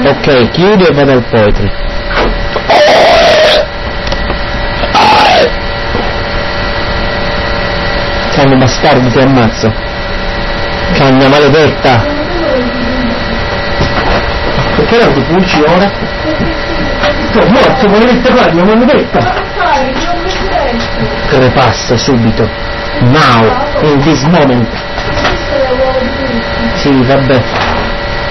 Ok, chiudi e vado al poetry. Cagna bastardo, ti ammazzo. Cagna maledetta. Perché non ti pulci ora? Sono morto, maledetta qua, mia maledetta. Crepasto subito. Now, in this moment. Sì, vabbè.